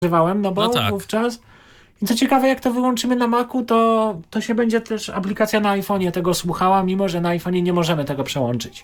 używałem, no bo No tak. wówczas... I co ciekawe, jak to wyłączymy na Macu, to się będzie też aplikacja na iPhone'ie tego słuchała, mimo że na iPhone'ie nie możemy tego przełączyć.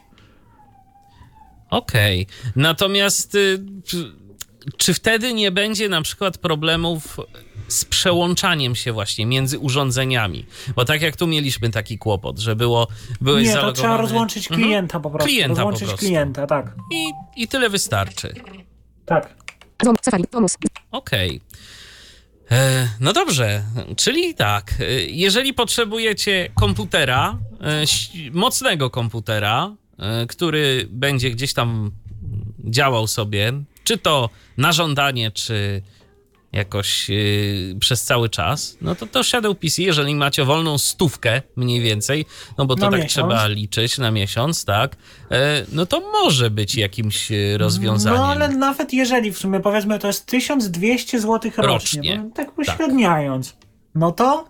Okej. Natomiast czy wtedy nie będzie na przykład problemów z przełączaniem się właśnie między urządzeniami? Bo tak jak tu mieliśmy taki kłopot, że byłeś Nie, zalogowany... to trzeba rozłączyć klienta po prostu. Klienta rozłączyć po prostu. klienta, tak. I tyle wystarczy. Tak. Safari, bonus. Okej. No dobrze, czyli tak, jeżeli potrzebujecie komputera, mocnego komputera, który będzie gdzieś tam działał sobie, czy to na żądanie, czy jakoś przez cały czas, no to Shadow PC, jeżeli macie wolną 100 mniej więcej, no bo to Na tak miesiąc. trzeba liczyć na miesiąc, tak, no to może być jakimś rozwiązaniem. No ale nawet jeżeli w sumie powiedzmy to jest 1200 zł rocznie, bo tak uśredniając, no to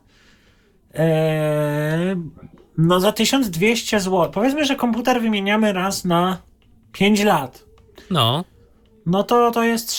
no za 1200 zł, powiedzmy, że komputer wymieniamy raz na 5 lat. No to jest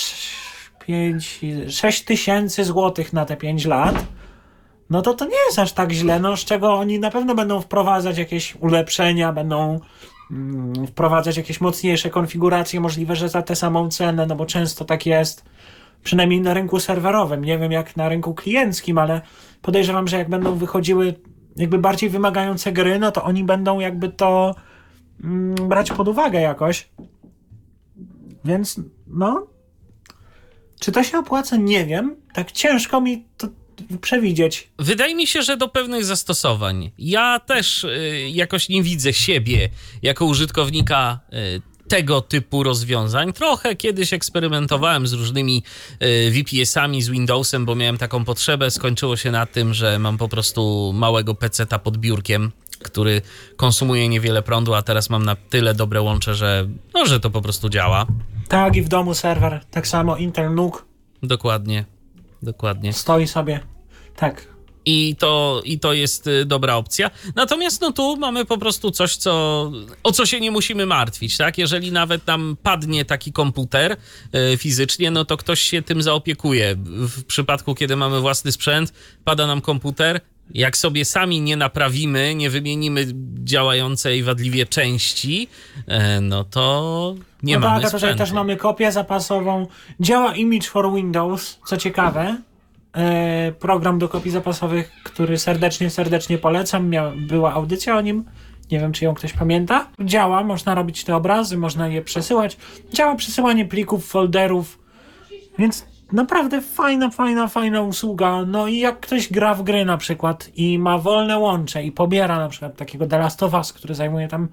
6000 zł na te 5 lat. No to nie jest aż tak źle, no z czego oni na pewno będą wprowadzać jakieś ulepszenia, będą wprowadzać jakieś mocniejsze konfiguracje, możliwe, że za tę samą cenę, no bo często tak jest, przynajmniej na rynku serwerowym, nie wiem jak na rynku klienckim, ale podejrzewam, że jak będą wychodziły jakby bardziej wymagające gry, no to oni będą jakby to brać pod uwagę jakoś. Więc no, czy to się opłaca? Nie wiem. Tak ciężko mi to przewidzieć. Wydaje mi się, że do pewnych zastosowań. Ja też jakoś nie widzę siebie jako użytkownika tego typu rozwiązań. Trochę kiedyś eksperymentowałem z różnymi VPS-ami, z Windowsem, bo miałem taką potrzebę. Skończyło się na tym, że mam po prostu małego peceta pod biurkiem, który konsumuje niewiele prądu, a teraz mam na tyle dobre łącze, że to po prostu działa. Tak, i w domu serwer, tak samo Intel NUC. Dokładnie. Stoi sobie. Tak. I to jest dobra opcja. Natomiast tu mamy po prostu coś, o co się nie musimy martwić, tak? Jeżeli nawet nam padnie taki komputer fizycznie, no to ktoś się tym zaopiekuje. W przypadku, kiedy mamy własny sprzęt, pada nam komputer, jak sobie sami nie naprawimy, nie wymienimy działającej wadliwie części, no to nie mamy Tak, a sprzętu. tutaj też mamy kopię zapasową. Działa Image for Windows, co ciekawe. Program do kopii zapasowych, który serdecznie polecam. Była audycja o nim. Nie wiem, czy ją ktoś pamięta. Działa, można robić te obrazy, można je przesyłać. Działa przesyłanie plików, folderów. Więc naprawdę fajna usługa. No i jak ktoś gra w gry na przykład i ma wolne łącze i pobiera na przykład takiego The Last of Us, który zajmuje tam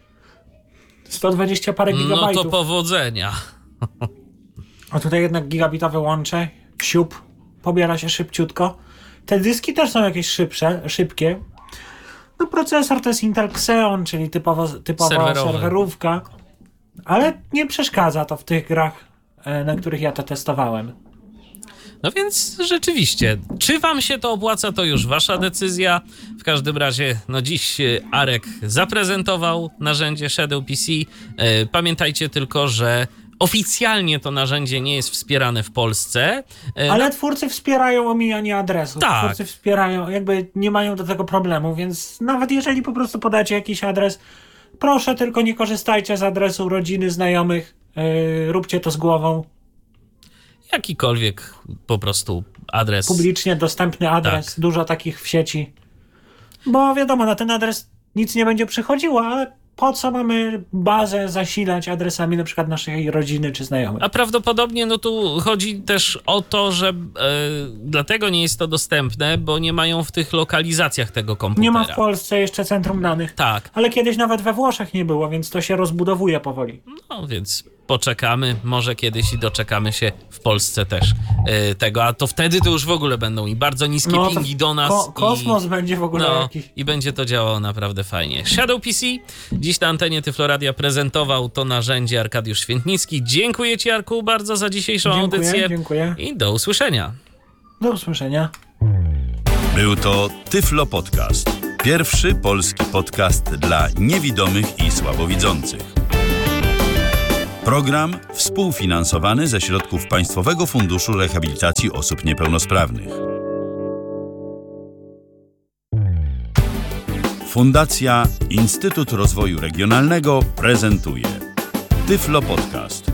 120 parę gigabajtów. No to powodzenia. A tutaj jednak gigabitowe łącze, siup, pobiera się szybciutko. Te dyski też są jakieś szybkie. No procesor to jest Intel Xeon, czyli typowa serwerówka. Ale nie przeszkadza to w tych grach, na których ja to testowałem. No więc rzeczywiście, czy wam się to opłaca, to już wasza decyzja. W każdym razie, dziś Arek zaprezentował narzędzie Shadow PC. Pamiętajcie tylko, że oficjalnie to narzędzie nie jest wspierane w Polsce. Ale twórcy wspierają omijanie adresów. Tak. Twórcy wspierają, jakby nie mają do tego problemu, więc nawet jeżeli po prostu podacie jakiś adres, proszę tylko nie korzystajcie z adresu rodziny, znajomych. Róbcie to z głową. Jakikolwiek po prostu adres. Publicznie dostępny adres. Tak. Dużo takich w sieci. Bo wiadomo, na ten adres nic nie będzie przychodziło, ale po co mamy bazę zasilać adresami na przykład naszej rodziny czy znajomych? A prawdopodobnie tu chodzi też o to, że dlatego nie jest to dostępne, bo nie mają w tych lokalizacjach tego komputera. Nie ma w Polsce jeszcze centrum danych. Tak. Ale kiedyś nawet we Włoszech nie było, więc to się rozbudowuje powoli. No więc poczekamy, może kiedyś i doczekamy się w Polsce też tego, a to wtedy to już w ogóle będą i bardzo niskie pingi do nas. Kosmos będzie w ogóle jakiś. I będzie to działało naprawdę fajnie. Shadow PC dziś na antenie Tyfloradia prezentował to narzędzie Arkadiusz Świętnicki. Dziękuję ci, Arku, bardzo za dzisiejszą audycję. Dziękuję. I do usłyszenia. Do usłyszenia. Był to Tyflo Podcast. Pierwszy polski podcast dla niewidomych i słabowidzących. Program współfinansowany ze środków Państwowego Funduszu Rehabilitacji Osób Niepełnosprawnych. Fundacja Instytut Rozwoju Regionalnego prezentuje Tyflo Podcast.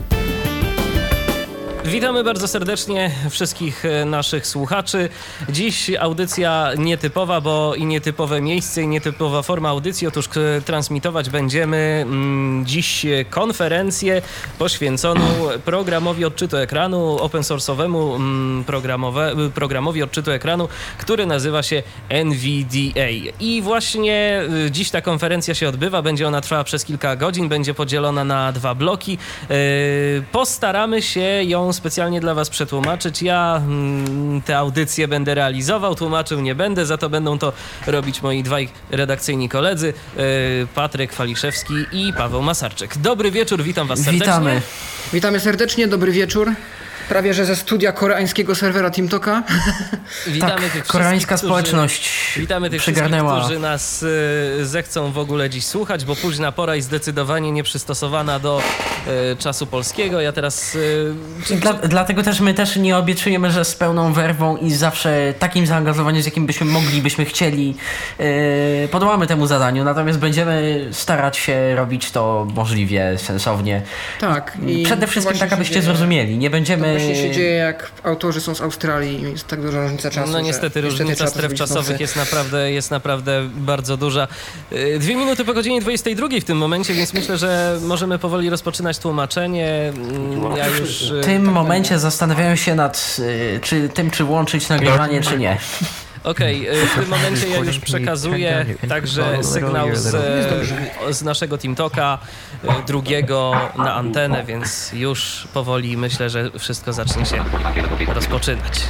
Witamy bardzo serdecznie wszystkich naszych słuchaczy. Dziś audycja nietypowa, bo i nietypowe miejsce, i nietypowa forma audycji. Otóż transmitować będziemy dziś konferencję poświęconą programowi odczytu ekranu, open source'owemu programowi odczytu ekranu, który nazywa się NVDA. I właśnie dziś ta konferencja się odbywa. Będzie ona trwała przez kilka godzin, będzie podzielona na 2 bloki. Postaramy się ją specjalnie dla Was przetłumaczyć. Ja tę audycję będę realizował, tłumaczył nie będę, za to będą to robić moi 2 redakcyjni koledzy, Patryk Waliszewski i Paweł Masarczyk. Dobry wieczór, witam Was serdecznie. Witamy serdecznie, dobry wieczór. Prawie że ze studia koreańskiego serwera TeamTalka. Witamy tych koreańska społeczność witamy tych przygarnęła. wszystkich, którzy nas zechcą w ogóle dziś słuchać, bo późna pora i zdecydowanie nieprzystosowana do czasu polskiego. Ja teraz... Dlatego też my też nie obiecujemy, że z pełną werwą i zawsze takim zaangażowaniem, z jakim byśmy chcieli, podołamy temu zadaniu. Natomiast będziemy starać się robić to możliwie sensownie. Tak. I przede wszystkim tak, abyście zrozumieli. Nie będziemy... To właśnie się dzieje, jak autorzy są z Australii i jest tak duża różnica czasu. No niestety różnica stref czasowych jest naprawdę bardzo duża. 2 minuty po godzinie 22 w tym momencie, więc myślę, że możemy powoli rozpoczynać tłumaczenie. Ja już... W tym momencie zastanawiałem się nad czy włączyć nagrywanie, czy nie. Okej, w tym momencie ja już przekazuję także sygnał z naszego TeamTalka, drugiego na antenę, więc już powoli myślę, że wszystko zacznie się rozpoczynać.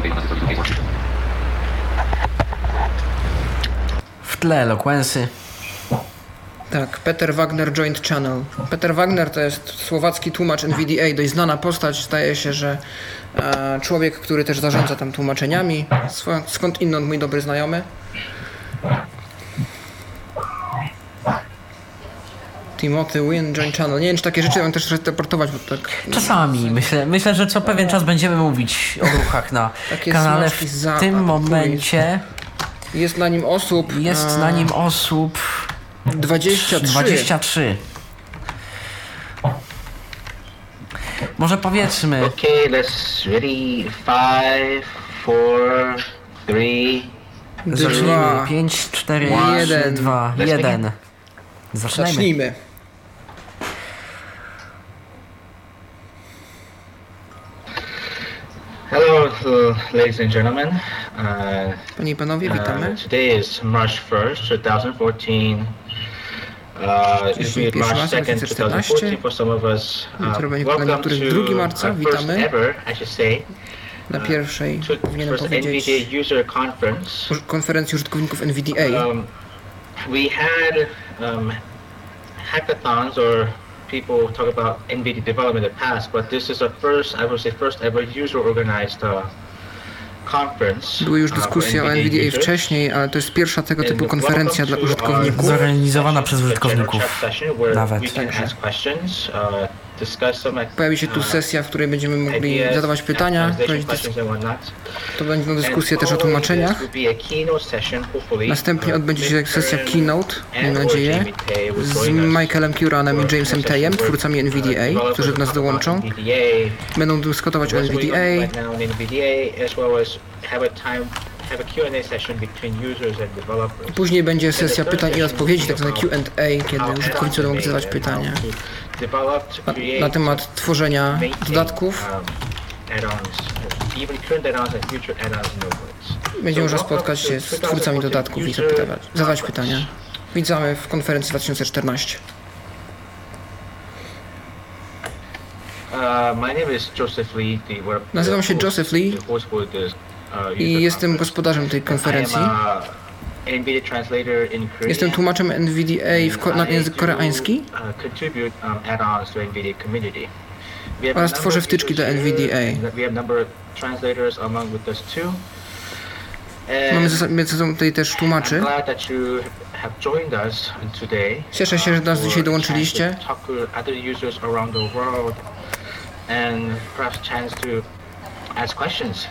W tle eloquensy. Tak, Peter Wagner Joint Channel. Peter Wagner to jest słowacki tłumacz NVDA, dość znana postać. Zdaje się, że człowiek, który też zarządza tam tłumaczeniami. Skąd inąd mój dobry znajomy. Timothy Wynn Joint Channel. Nie wiem, czy takie rzeczy mam też reportować, bo tak... Czasami. Myślę, że co pewien czas będziemy mówić o ruchach na kanale. W tym momencie jest na nim osób 23. Może powiedzmy. Okay, let's ready. 5, 4, 3. Zacznijmy. 5, 4, 3, 2, 1. Zacznijmy. Hello, ladies and gentlemen. Panie i panowie, witamy. Today is March 1st, 2014. It's March 2nd, 2014 for some of us. Welcome to 2 marca, our first witamy. ever, I should say, Na pierwszej, powinienem powiedzieć, NVDA User Conference. konferencji użytkowników NVDA. We had hackathons or people talk about NVDA development in the past, but this is first ever user organized conference. Były już dyskusje o NVDA wcześniej, ale to jest pierwsza tego typu konferencja dla użytkowników. Zorganizowana przez użytkowników. Nawet. Pojawi się tu sesja, w której będziemy mogli zadawać pytania. To będą dyskusje też o tłumaczeniach. Następnie odbędzie się sesja keynote, mam nadzieję, z Michaelem Curanem i Jamesem Tayem, twórcami NVDA, którzy do nas dołączą. Będą dyskutować o NVDA. Później będzie sesja pytań i odpowiedzi, tak zwane Q&A, kiedy użytkownicy będą mogli zadawać pytania na temat tworzenia dodatków. Będzie można spotkać się z twórcami dodatków i zadawać pytania. Widzimy w konferencji 2014. Nazywam się Joseph Lee i jestem gospodarzem tej konferencji. Jestem tłumaczem NVDA na język koreański oraz tworzę wtyczki do NVDA. Mamy tutaj też tłumaczy. Cieszę się, że do nas dzisiaj dołączyliście. And perhaps chance to ask questions